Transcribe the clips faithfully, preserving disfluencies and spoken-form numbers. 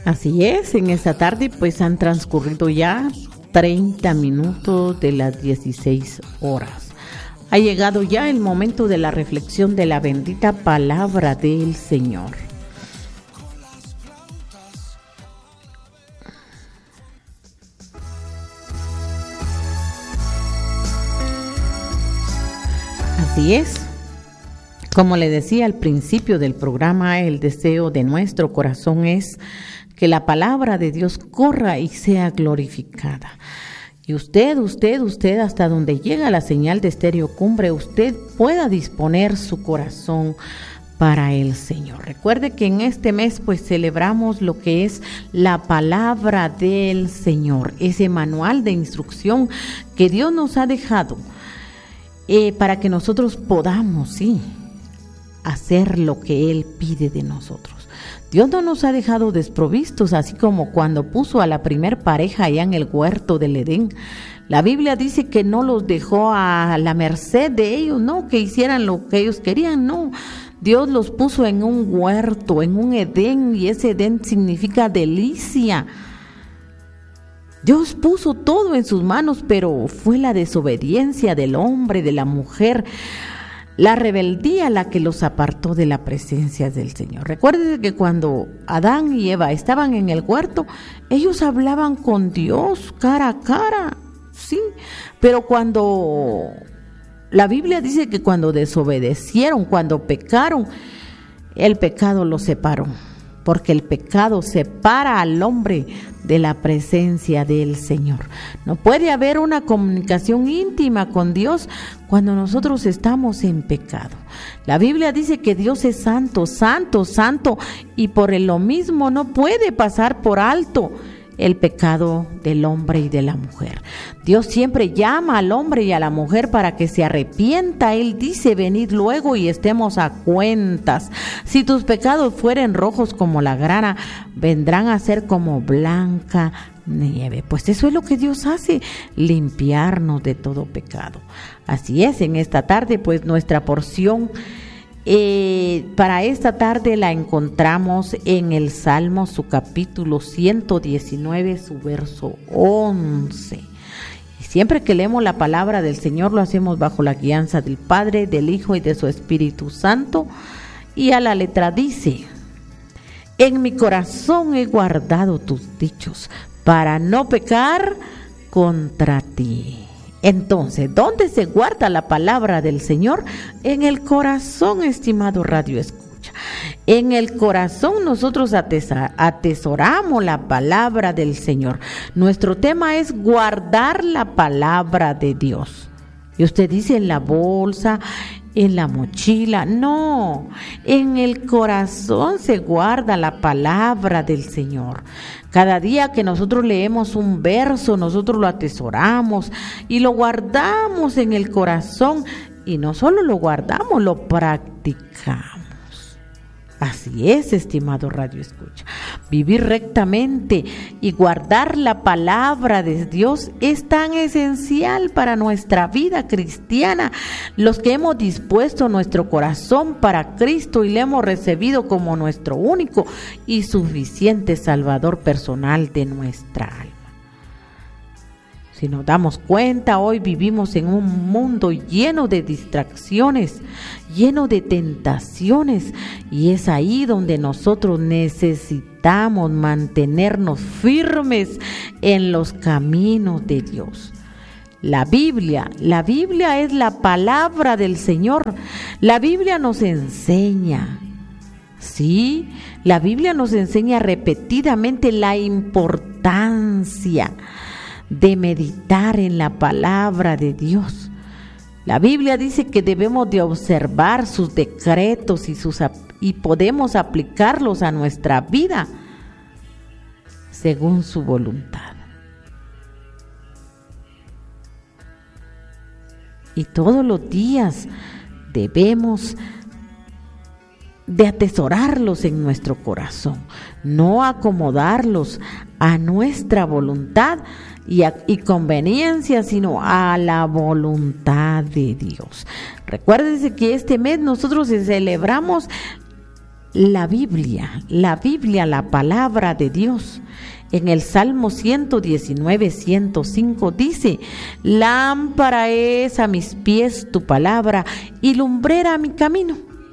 Así es, en esta tarde pues han transcurrido ya treinta minutos de las dieciséis horas. Ha llegado ya el momento de la reflexión de la bendita palabra del Señor. Así es, como le decía al principio del programa, el deseo de nuestro corazón es que la palabra de Dios corra y sea glorificada. Y usted, usted, usted, hasta donde llega la señal de Estéreo Cumbre, usted pueda disponer su corazón para el Señor. Recuerde que en este mes pues celebramos lo que es la palabra del Señor, ese manual de instrucción que Dios nos ha dejado eh, para que nosotros podamos, sí, hacer lo que Él pide de nosotros. Dios no nos ha dejado desprovistos, así como cuando puso a la primer pareja allá en el huerto del Edén. La Biblia dice que no los dejó a la merced de ellos, no, que hicieran lo que ellos querían, no. Dios los puso en un huerto, en un Edén, y ese Edén significa delicia. Dios puso todo en sus manos, pero fue la desobediencia del hombre, de la mujer, la rebeldía la que los apartó de la presencia del Señor. Recuerden que cuando Adán y Eva estaban en el huerto, ellos hablaban con Dios cara a cara, sí, pero cuando la Biblia dice que cuando desobedecieron, cuando pecaron, el pecado los separó, porque el pecado separa al hombre de la presencia del Señor. No puede haber una comunicación íntima con Dios cuando nosotros estamos en pecado. La Biblia dice que Dios es santo, santo, santo, y por lo mismo no puede pasar por alto el pecado del hombre y de la mujer. Dios siempre llama al hombre y a la mujer para que se arrepienta. Él dice: venid luego y estemos a cuentas. Si tus pecados fueren rojos como la grana, vendrán a ser como blanca nieve. Pues eso es lo que Dios hace, limpiarnos de todo pecado. Así es, en esta tarde pues nuestra porción Eh, para esta tarde la encontramos en el Salmo, su capítulo ciento diecinueve, su verso once. Y siempre que leemos la palabra del Señor lo hacemos bajo la guianza del Padre, del Hijo y de su Espíritu Santo. Y a la letra dice: en mi corazón he guardado tus dichos para no pecar contra ti. Entonces, ¿dónde se guarda la palabra del Señor? En el corazón, estimado Radio Escucha. En el corazón nosotros atesoramos la palabra del Señor. Nuestro tema es guardar la palabra de Dios. Y usted dice en la bolsa, en la mochila. No, en el corazón se guarda la palabra del Señor. Cada día que nosotros leemos un verso, nosotros lo atesoramos y lo guardamos en el corazón. Y no solo lo guardamos, lo practicamos. Así es, estimado Radio Escucha. Vivir rectamente y guardar la palabra de Dios es tan esencial para nuestra vida cristiana. Los que hemos dispuesto nuestro corazón para Cristo y le hemos recibido como nuestro único y suficiente Salvador personal de nuestra alma. Si nos damos cuenta, hoy vivimos en un mundo lleno de distracciones, lleno de tentaciones, y es ahí donde nosotros necesitamos mantenernos firmes en los caminos de Dios. La Biblia, la Biblia es la palabra del Señor. La Biblia nos enseña, sí, la Biblia nos enseña repetidamente la importancia de meditar en la palabra de Dios. La Biblia dice que debemos de observar sus decretos y, sus, y podemos aplicarlos a nuestra vida según su voluntad. Y todos los días debemos de atesorarlos en nuestro corazón, no acomodarlos a nuestra voluntad y, a, y conveniencia, sino a la voluntad de Dios. Recuérdense que este mes nosotros celebramos la Biblia, la Biblia, la palabra de Dios. En el Salmo ciento diecinueve, ciento cinco dice: lámpara es a mis pies tu palabra y lumbrera a mi camino.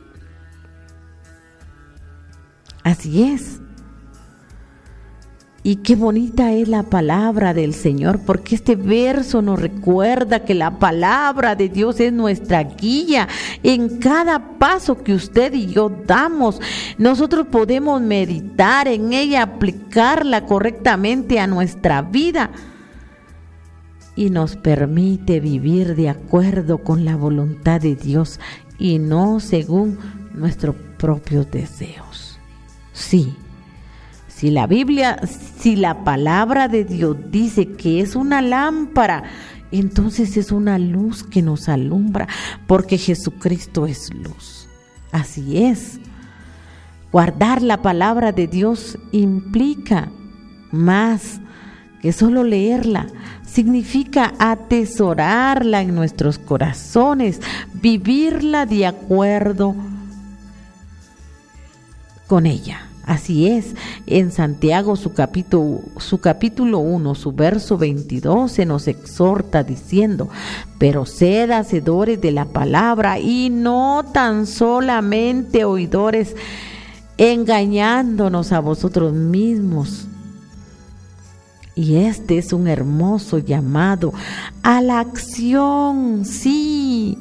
Así es. Y qué bonita es la palabra del Señor, porque este verso nos recuerda que la palabra de Dios es nuestra guía en cada paso que usted y yo damos. Nosotros podemos meditar en ella, aplicarla correctamente a nuestra vida y nos permite vivir de acuerdo con la voluntad de Dios y no según nuestros propios deseos. Sí. Si la Biblia, si la palabra de Dios dice que es una lámpara, entonces es una luz que nos alumbra, porque Jesucristo es luz. Así es. Guardar la palabra de Dios implica más que solo leerla. Significa atesorarla en nuestros corazones, vivirla de acuerdo con ella. Así es, en Santiago su capítulo, su capítulo uno, su verso veintidós se nos exhorta diciendo: pero sed hacedores de la palabra y no tan solamente oidores, engañándonos a vosotros mismos. Y este es un hermoso llamado a la acción. Sí,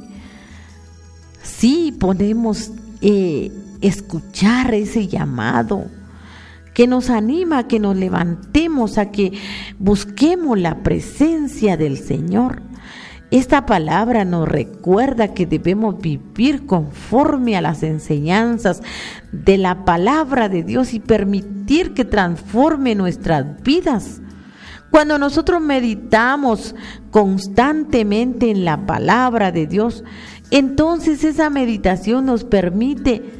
sí podemos eh, escuchar ese llamado que nos anima a que nos levantemos, a que busquemos la presencia del Señor. Esta palabra nos recuerda que debemos vivir conforme a las enseñanzas de la palabra de Dios y permitir que transforme nuestras vidas. Cuando nosotros meditamos constantemente en la palabra de Dios, entonces esa meditación nos permite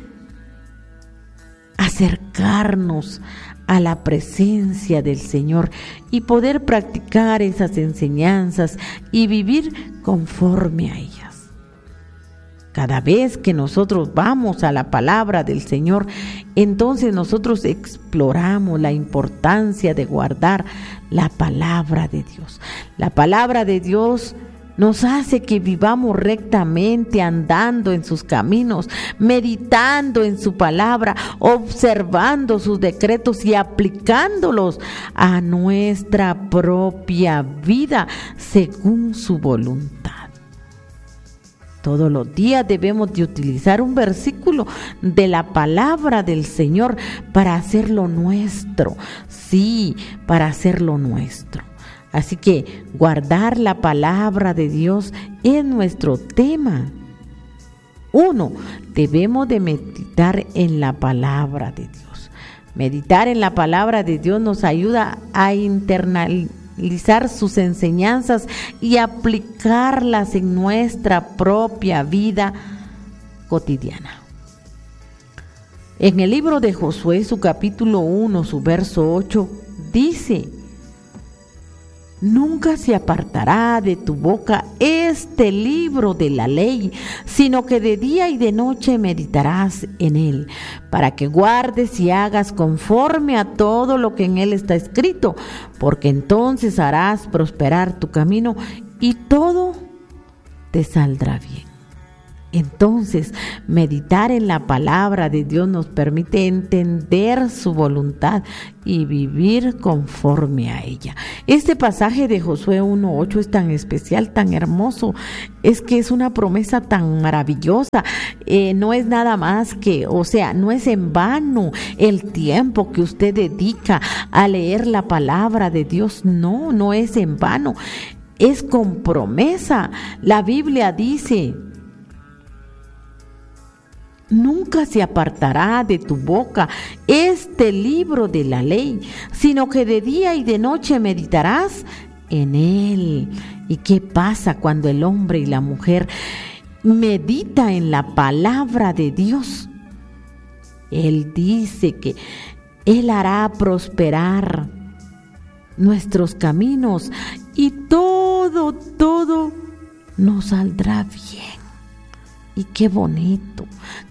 acercarnos a la presencia del Señor y poder practicar esas enseñanzas y vivir conforme a ellas. Cada vez que nosotros vamos a la palabra del Señor, entonces nosotros exploramos la importancia de guardar la palabra de Dios. La palabra de Dios nos hace que vivamos rectamente, andando en sus caminos, meditando en su palabra, observando sus decretos y aplicándolos a nuestra propia vida según su voluntad. Todos los días debemos de utilizar un versículo de la palabra del Señor para hacerlo nuestro. Sí, para hacerlo nuestro. Así que guardar la palabra de Dios es nuestro tema. Uno, debemos de meditar en la palabra de Dios. Meditar en la palabra de Dios nos ayuda a internalizar sus enseñanzas y aplicarlas en nuestra propia vida cotidiana. En el libro de Josué, su capítulo uno, su verso ocho, dice: nunca se apartará de tu boca este libro de la ley, sino que de día y de noche meditarás en él, para que guardes y hagas conforme a todo lo que en él está escrito, porque entonces harás prosperar tu camino y todo te saldrá bien. Entonces, meditar en la palabra de Dios nos permite entender su voluntad y vivir conforme a ella. Este pasaje de Josué uno ocho es tan especial, tan hermoso, es que es una promesa tan maravillosa. Eh, no es nada más que, o sea, no es en vano el tiempo que usted dedica a leer la palabra de Dios. No, no es en vano, es con promesa. La Biblia dice: nunca se apartará de tu boca este libro de la ley, sino que de día y de noche meditarás en él. ¿Y qué pasa cuando el hombre y la mujer medita en la palabra de Dios? Él dice que Él hará prosperar nuestros caminos y todo, todo nos saldrá bien. Y qué bonito,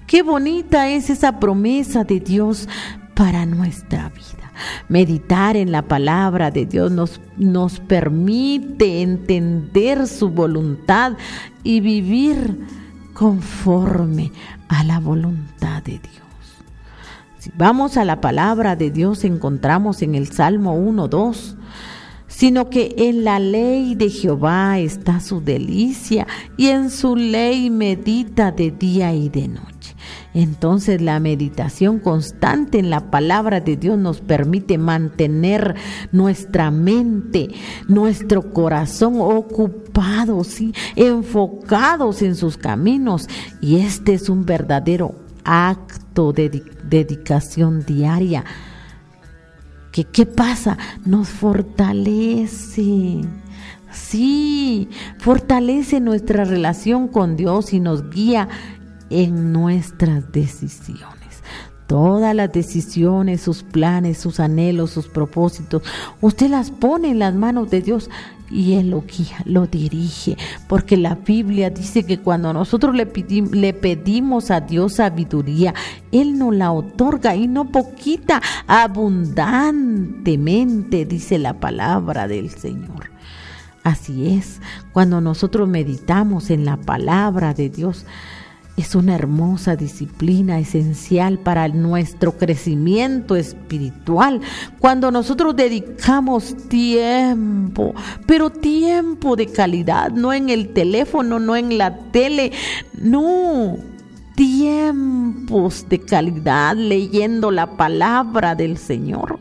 Qué bonita es esa promesa de Dios para nuestra vida. Meditar en la palabra de Dios nos, nos permite entender su voluntad y vivir conforme a la voluntad de Dios. Si vamos a la palabra de Dios, encontramos en el Salmo uno, dos, sino que en la ley de Jehová está su delicia, y en su ley medita de día y de noche. Entonces la meditación constante en la palabra de Dios nos permite mantener nuestra mente, nuestro corazón ocupados, ¿sí? enfocados en sus caminos, y este es un verdadero acto de dedicación diaria. ¿Qué, qué pasa? Nos fortalece. Sí, fortalece nuestra relación con Dios y nos guía en nuestras decisiones. Todas las decisiones, sus planes, sus anhelos, sus propósitos, usted las pone en las manos de Dios y Él lo guía, lo dirige, porque la Biblia dice que cuando nosotros le, pedim- le pedimos a Dios sabiduría, Él nos la otorga, y no poquita, abundantemente, dice la palabra del Señor. Así es, cuando nosotros meditamos en la palabra de Dios, es una hermosa disciplina esencial para nuestro crecimiento espiritual. Cuando nosotros dedicamos tiempo, pero tiempo de calidad, no en el teléfono, no en la tele, no, tiempos de calidad leyendo la palabra del Señor,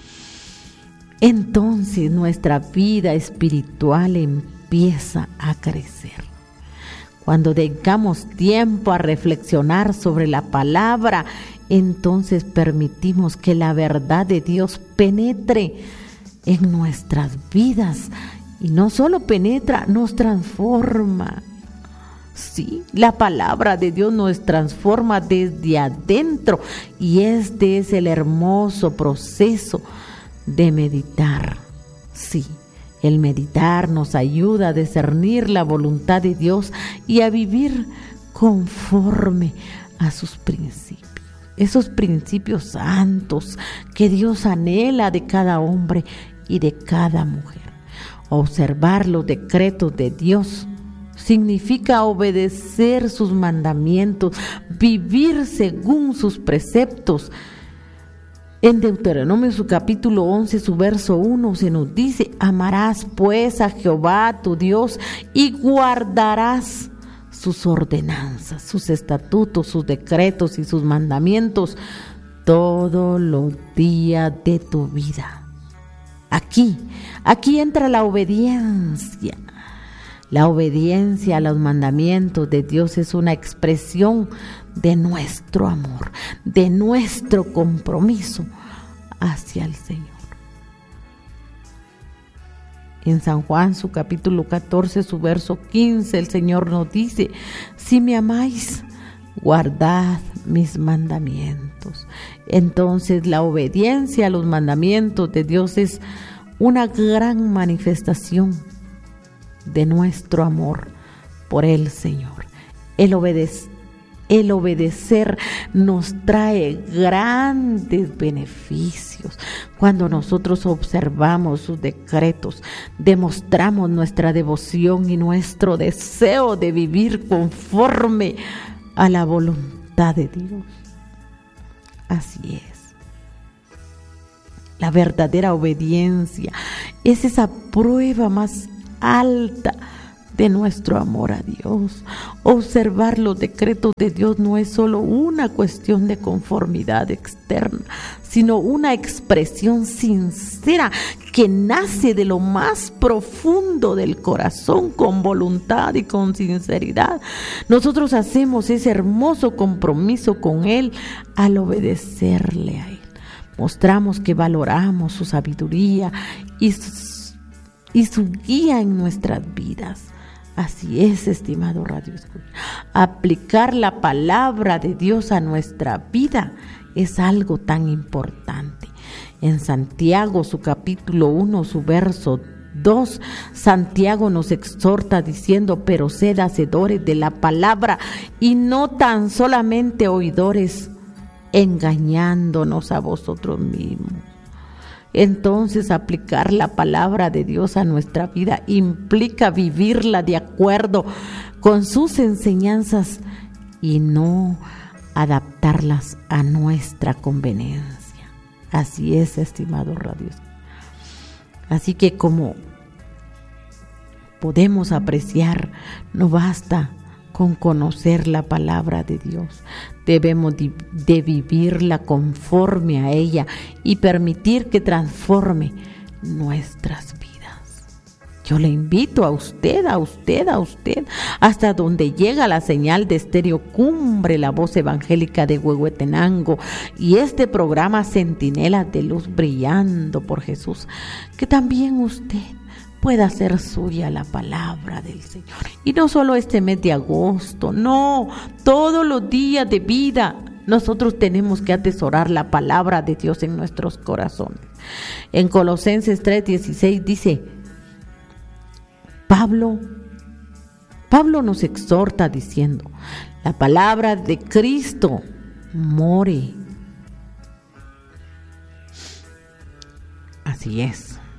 entonces nuestra vida espiritual empieza a crecer. Cuando dedicamos tiempo a reflexionar sobre la palabra, entonces permitimos que la verdad de Dios penetre en nuestras vidas. Y no solo penetra, nos transforma. Sí, la palabra de Dios nos transforma desde adentro. Y este es el hermoso proceso de meditar. Sí. El meditar nos ayuda a discernir la voluntad de Dios y a vivir conforme a sus principios. Esos principios santos que Dios anhela de cada hombre y de cada mujer. Observar los decretos de Dios significa obedecer sus mandamientos, vivir según sus preceptos. En Deuteronomio, su capítulo once, su verso uno, se nos dice: amarás pues a Jehová tu Dios y guardarás sus ordenanzas, sus estatutos, sus decretos y sus mandamientos todos los días de tu vida. Aquí, aquí entra la obediencia. La obediencia a los mandamientos de Dios es una expresión de nuestro amor, de nuestro compromiso hacia el Señor. En San Juan, su capítulo catorce, su verso quince, el Señor nos dice: si me amáis, guardad mis mandamientos. Entonces, la obediencia a los mandamientos de Dios es una gran manifestación de nuestro amor por el Señor. El obedecer El obedecer nos trae grandes beneficios. Cuando nosotros observamos sus decretos, demostramos nuestra devoción y nuestro deseo de vivir conforme a la voluntad de Dios. Así es. La verdadera obediencia es esa prueba más alta de nuestro amor a Dios. Observar los decretos de Dios no es solo una cuestión de conformidad externa, sino una expresión sincera que nace de lo más profundo del corazón, con voluntad y con sinceridad. Nosotros hacemos ese hermoso compromiso con Él al obedecerle a Él. Mostramos que valoramos su sabiduría y su, y su guía en nuestras vidas. Así es, estimado Radio Escucha. Aplicar la palabra de Dios a nuestra vida es algo tan importante. En Santiago, su capítulo uno, su verso Dos, Santiago nos exhorta diciendo, pero sed hacedores de la palabra y no tan solamente oidores, engañándonos a vosotros mismos. Entonces, aplicar la palabra de Dios a nuestra vida implica vivirla de acuerdo con sus enseñanzas y no adaptarlas a nuestra conveniencia. Así es, estimados radios. Así que como podemos apreciar, no basta con conocer la palabra de Dios. Debemos de, de vivirla conforme a ella y permitir que transforme nuestras vidas. Yo le invito a usted, a usted, a usted, hasta donde llega la señal de Estéreo Cumbre, la voz evangélica de Huehuetenango, y este programa Centinela de Luz Brillando por Jesús, que también usted pueda hacer suya la palabra del Señor. Y no solo este mes de agosto, no, todos los días de vida nosotros tenemos que atesorar la palabra de Dios en nuestros corazones. En Colosenses tres dieciséis dice, Pablo, Pablo nos exhorta diciendo, la palabra de Cristo more. Así es.